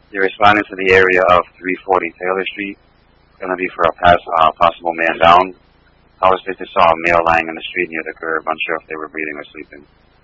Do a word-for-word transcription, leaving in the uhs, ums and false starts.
They responded to the area of three forty Taylor Street. Going to be for a pass, uh, possible man down. Power station saw a male lying in the street near the curb, unsure if they were breathing or sleeping.